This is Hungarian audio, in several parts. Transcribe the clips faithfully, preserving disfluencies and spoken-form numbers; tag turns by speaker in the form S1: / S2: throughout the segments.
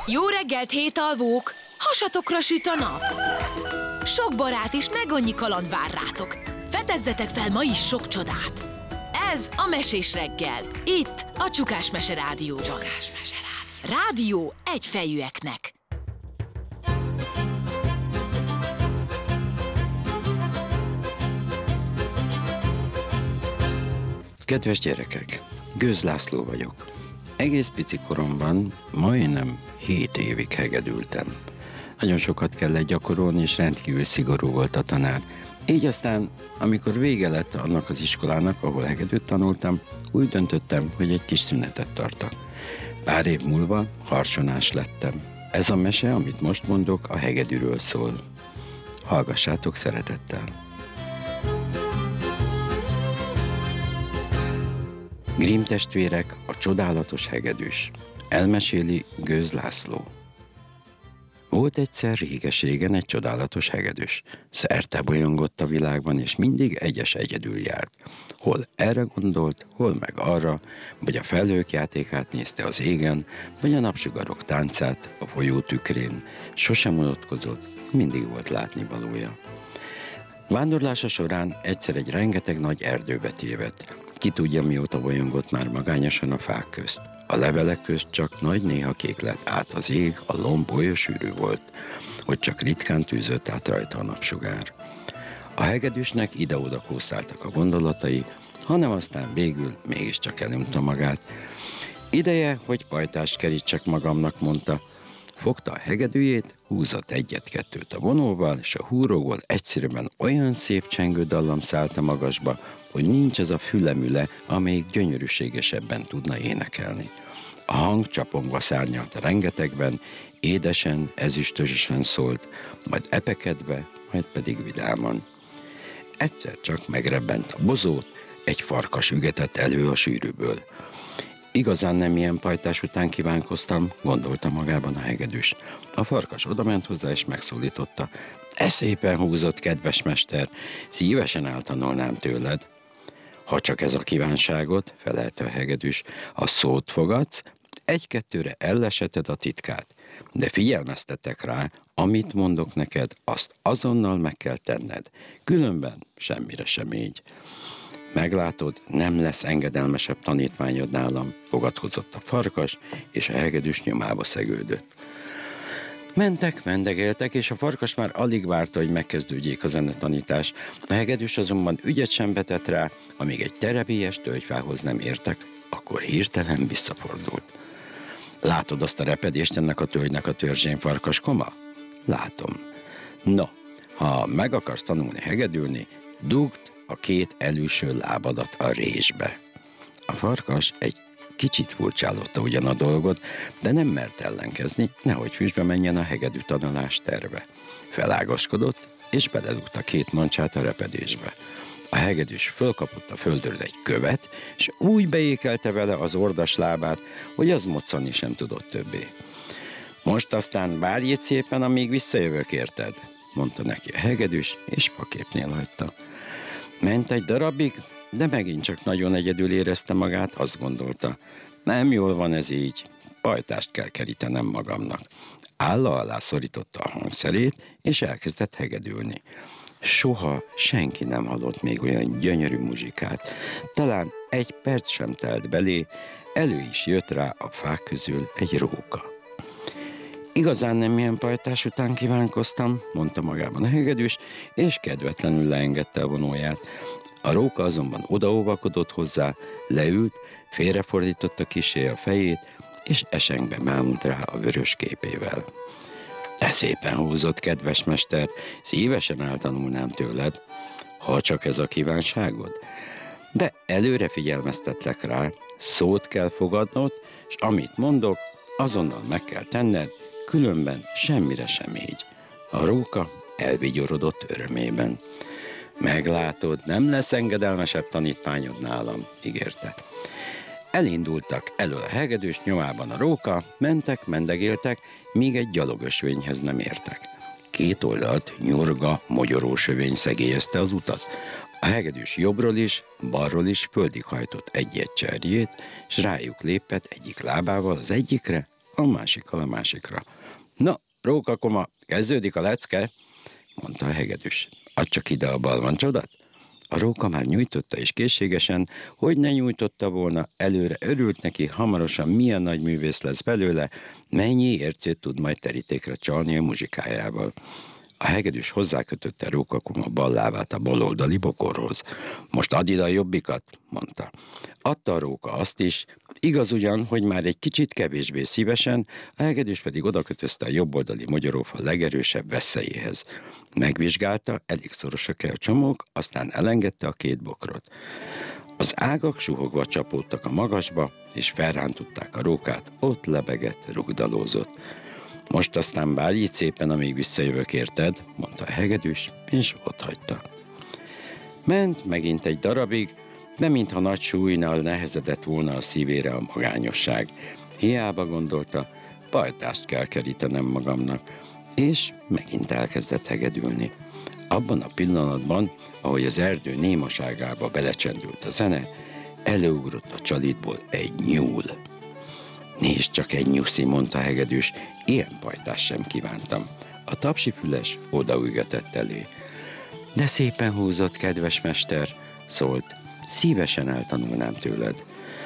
S1: Jó reggelt, hétalvók! Hasatokra süt a nap! Sok barát és meg annyi kaland vár rátok. Fedezzetek fel ma is sok csodát! Ez a Mesés reggel. Itt a Csukás Mese Rádióban. Csukás Mese Rádió. Rádió egyfejűeknek.
S2: Kedves gyerekek, Gőz László vagyok. Egész pici koromban majdnem hét évig hegedültem. Nagyon sokat kellett gyakorolni, és rendkívül szigorú volt a tanár. Így aztán, amikor vége lett annak az iskolának, ahol hegedűt tanultam, úgy döntöttem, hogy egy kis szünetet tartak. Pár év múlva harsonás lettem. Ez a mese, amit most mondok, a hegedűről szól. Hallgassátok szeretettel! Grimm testvérek, a csodálatos hegedűs. Elmeséli Gőz László. Volt egyszer réges-régen egy csodálatos hegedűs. Szerte bolyongott a világban, és mindig egyes egyedül járt. Hol erre gondolt, hol meg arra, vagy a felhők játékát nézte az égen, vagy a napsugarok táncát a folyó tükrén. Sosem unatkozott, mindig volt látnivalója. Vándorlása során egyszer egy rengeteg nagy erdőbe tévedt. Ki tudja, mióta bolyongott már magányosan a fák közt. A levelek közt csak nagy néha kék lett át az ég, a lomb oly sűrű volt, hogy csak ritkán tűzött át rajta a napsugár. A hegedűsnek ide-oda kószáltak a gondolatai, hanem aztán végül mégiscsak elunta magát. Ideje, hogy pajtást kerítsek magamnak, mondta. Fogta a hegedűjét, húzott egyet-kettőt a vonóval, és a húróból egyszerűen olyan szép csengő dallam szállt a magasba, hogy nincs ez a fülemüle, amelyik gyönyörűségesebben tudna énekelni. A hang csapongva szárnyalt a rengetegben, édesen, ezüstösen szólt, majd epekedve, majd pedig vidáman. Egyszer csak megrebbent a bozót, egy farkas ügetett elő a sűrűből. Igazán nem ilyen pajtás után kívánkoztam, gondolta magában a hegedűs. A farkas odament hozzá és megszólította. E szépen húzott, kedves mester, szívesen eltanulnám tőled. Ha csak ez a kívánságod, felelte a hegedűs, ha szót fogadsz, egy-kettőre elleseted a titkát. De figyelmeztetek rá, amit mondok neked, azt azonnal meg kell tenned. Különben semmire sem így. Meglátod, nem lesz engedelmesebb tanítványod nálam, fogadkozott a farkas, és a hegedűs nyomába szegődött. Mentek, mendegéltek, és a farkas már alig várta, hogy megkezdődjék a zenetanítás. A hegedűs azonban ügyet sem vetett rá, amíg egy terebélyes tölgyfához nem értek, akkor hirtelen visszafordult. Látod azt a repedést ennek a tölgynek a törzsén, farkaskoma? Látom. No, ha meg akarsz tanulni hegedülni, dugd a két előső lábadat a résbe. A farkas egy kicsit furcsállotta ugyan a dolgot, de nem mert ellenkezni, nehogy füstbe menjen a hegedű tanulás terve. Felágaskodott, és beledugta két mancsát a repedésbe. A hegedűs fölkapott a földről egy követ, és úgy beékelte vele az ordas lábát, hogy az moccani sem tudott többé. Most aztán várj itt szépen, amíg visszajövök, érted? Mondta neki a hegedűs, és faképnél hagyta. Ment egy darabig, de megint csak nagyon egyedül érezte magát, azt gondolta. Nem jól van ez így, pajtást kell kerítenem magamnak. Álla alá szorította a hangszerét, és elkezdett hegedülni. Soha senki nem hallott még olyan gyönyörű muzsikát. Talán egy perc sem telt belé, elő is jött rá a fák közül egy róka. Igazán nem ilyen pajtás után kívánkoztam, mondta magában a hegedűs, és kedvetlenül leengedte a vonóját. A róka azonban odaóvakodott hozzá, leült, félrefordította kissé a fejét, és esengbe mámult rá a vörös képével. De szépen húzott, kedves mester, szívesen eltanulnám tőled, ha csak ez a kívánságod. De előre figyelmeztetlek rá, szót kell fogadnod, és amit mondok, azonnal meg kell tenned, különben semmire sem így. A róka elvigyorodott örömében. Meglátod, nem lesz engedelmesebb tanítványod nálam, ígérte. Elindultak elől a hegedűs nyomában a róka, mentek, mendegéltek, míg egy gyalogösvényhez nem értek. Két oldalt nyurga, mogyorós övény szegélyezte az utat. A hegedűs jobbról is, balról is földig hajtott egy-egy cserjét, s rájuk lépett egyik lábával az egyikre, a másikkal a másikra. Na, rókakoma, kezdődik a lecke, mondta a hegedűs. Add csak ide a balmancsodat. A róka már nyújtotta is készségesen, hogy ne nyújtotta volna, előre örült neki, hamarosan milyen nagy művész lesz belőle, mennyi ércét tud majd terítékre csalni a muzsikájával. A hegedűs hozzákötötte rókakoma bal lábát a baloldali bokorhoz. Most add ide a jobbikat, mondta. Adta a róka azt is, igaz ugyan, hogy már egy kicsit kevésbé szívesen, a hegedűs pedig odakötözte a jobboldali magyarófa legerősebb veszélyéhez. Megvizsgálta, elég szorosak-e a csomók, aztán elengedte a két bokrot. Az ágak suhogva csapódtak a magasba, és felrántották a rókát, ott lebegett, rugdalózott. Most aztán várj így szépen, amíg visszajövök, érted? Mondta a hegedűs, és otthagyta. Ment megint egy darabig, de mintha nagy súlynal nehezedett volna a szívére a magányosság. Hiába gondolta, pajtást kell kerítenem magamnak, és megint elkezdett hegedülni. Abban a pillanatban, ahogy az erdő némaságába belecsendült a zene, előugrott a csalitból egy nyúl. Nézd csak, egy nyuszi, mondta a hegedűs, ilyen pajtást sem kívántam. A tapsifüles odaügetett elé. De szépen húzott, kedves mester, szólt, szívesen eltanulnám tőled.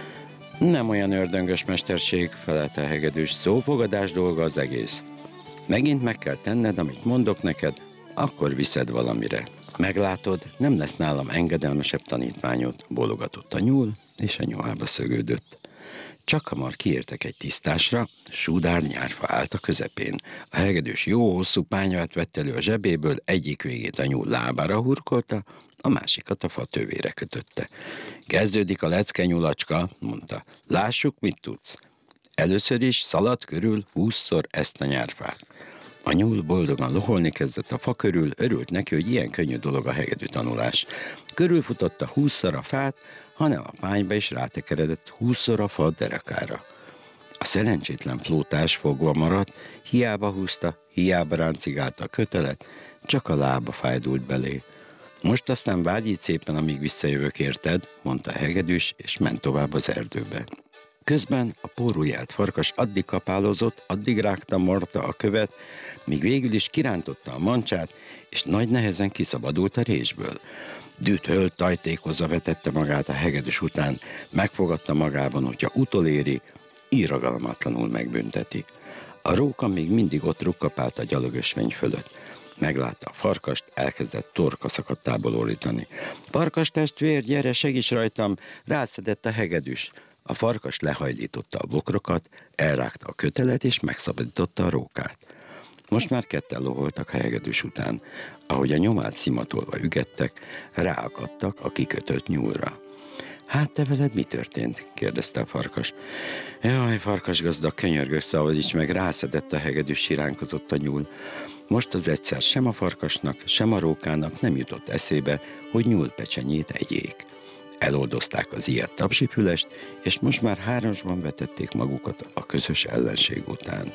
S2: Nem olyan ördöngös mesterség, felelte a hegedűs, szófogadás dolga az egész. Megint meg kell tenned, amit mondok neked, akkor viszed valamire. Meglátod, nem lesz nálam engedelmesebb tanítványod, bólogatott a nyúl, és a nyomába szögődött. Csak hamar kiértek egy tisztásra, súdár nyárfa állt a közepén. A hegedűs jó hosszú pányvát vett elő a zsebéből, egyik végét a nyúl lábára hurkolta, a másikat a fa tövére kötötte. Kezdődik a lecke, nyulacska, mondta. Lássuk, mit tudsz. Először is szaladt körül húszszor ezt a nyárfát. A nyúl boldogan loholni kezdett a fa körül, örült neki, hogy ilyen könnyű dolog a hegedű tanulás. Körülfutotta húszszor a fát, hanem a pányba is rátekeredett húszszor a fa derekára. A szerencsétlen plótás fogva maradt, hiába húzta, hiába ráncigálta a kötelet, csak a lába fájdult belé. Most aztán várj így szépen, amíg visszajövök, érted, mondta a hegedűs, és ment tovább az erdőbe. Közben a pórujjált farkas addig kapálozott, addig rágta marta a követ, míg végül is kirántotta a mancsát, és nagy nehezen kiszabadult a résből. Düthölt, tajtékozva vetette magát a hegedűs után, megfogadta magában, hogyha utoléri, irgalmatlanul megbünteti. A róka még mindig ott rukkapált a gyalogösvény fölött. Meglátta a farkast, elkezdett torka szakadtából orítani. Farkas testvér, gyere, segíts rajtam, rászedett a hegedűs. A farkas lehajlította a bokrokat, elrágta a kötelet, és megszabadította a rókát. Most már ketten loholtak a hegedűs után. Ahogy a nyomát szimatolva ügettek, ráakadtak a kikötött nyúlra. Hát te veled mi történt? kérdezte a farkas. Jaj, farkas gazdag, könyörgök, szabadíts meg, rászedett a hegedűs, siránkozott a nyúl. Most az egyszer sem a farkasnak, sem a rókának nem jutott eszébe, hogy nyúlpecsenyét egyék. Eloldozták az ilyet tapsifülest, és most már hármasban vetették magukat a közös ellenség után.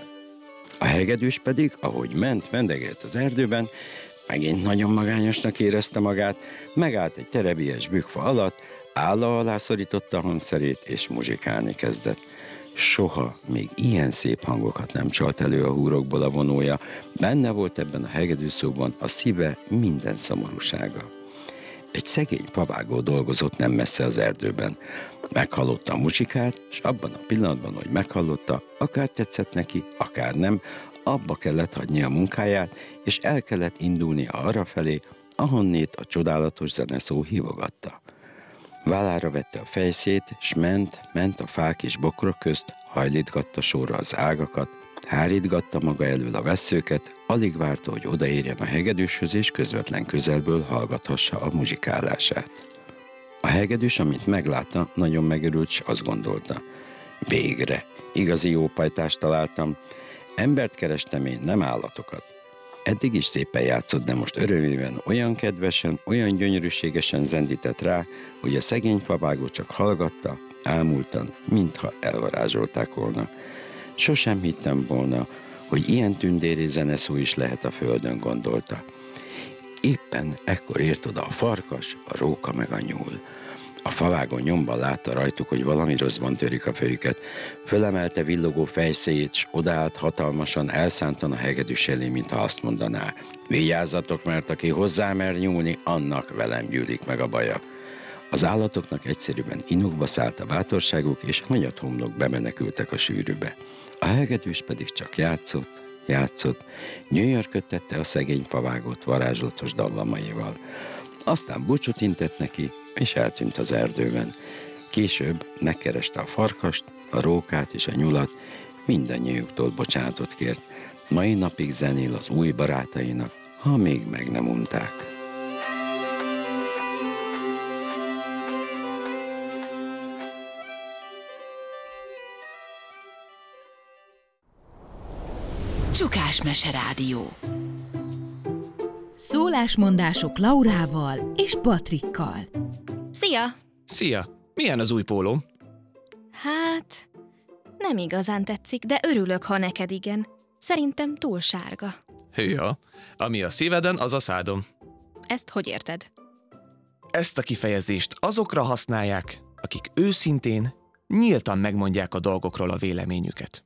S2: A hegedűs pedig, ahogy ment, mendegelt az erdőben, megint nagyon magányosnak érezte magát, megállt egy terebélyes bükkfa alatt, álla alá szorította a hangszerét, és muzsikálni kezdett. Soha még ilyen szép hangokat nem csalt elő a húrokból a vonója, benne volt ebben a hegedűszóban a szíve minden szomorúsága. Egy szegény pavágó dolgozott nem messze az erdőben. Meghallotta a muzsikát, és abban a pillanatban, hogy meghallotta, akár tetszett neki, akár nem, abba kellett hagyni a munkáját, és el kellett indulnia arrafelé, ahonnét a csodálatos zeneszó hívogatta. Vállára vette a fejszét, s ment, ment a fák és bokrok közt, hajlítgatta sorra az ágakat, hárítgatta maga elől a vesszőket, alig várta, hogy odaérjen a hegedűshöz, és közvetlen közelből hallgathassa a muzsikálását. A hegedűs, amint meglátta, nagyon megörült, s azt gondolta. Végre, igazi jó pajtást találtam. Embert kerestem én, nem állatokat. Eddig is szépen játszott, de most örömében olyan kedvesen, olyan gyönyörűségesen zendített rá, hogy a szegény favágó csak hallgatta, ámultan, mintha elvarázsolták volna. Sosem hittem volna, hogy ilyen tündéri zeneszó is lehet a földön, gondolta. Éppen ekkor ért oda a farkas, a róka meg a nyúl. A favágó nyomban látta rajtuk, hogy valami rosszban törik a fejüket. Fölemelte villogó fejszéjét, s odaállt hatalmasan, elszántan a hegedűs elé, mintha azt mondaná: vigyázzatok, mert aki hozzá mer nyúlni, annak velem gyűlik meg a baja. Az állatoknak egyszerűen inukba szállt a bátorságuk, és hanyat homlok bemenekültek a sűrűbe. A hegedűs pedig csak játszott, játszott, nyöjörködtette a szegény favágót varázslatos dallamaival. Aztán búcsút intett neki, és eltűnt az erdőben. Később megkereste a farkast, a rókát és a nyulat, mindannyiuktól bocsánatot kért. Mai napig zenél az új barátainak, ha még meg nem unták.
S1: Csukás Meserádió.
S3: Szólásmondások Laurával és Patrikkal.
S4: Szia!
S5: Szia! Milyen az új póló?
S4: Hát, nem igazán tetszik, de örülök, ha neked igen. Szerintem túl sárga.
S5: Hűha, ami a szíveden, az a szádon.
S4: Ezt hogy érted?
S5: Ezt a kifejezést azokra használják, akik őszintén, nyíltan megmondják a dolgokról a véleményüket.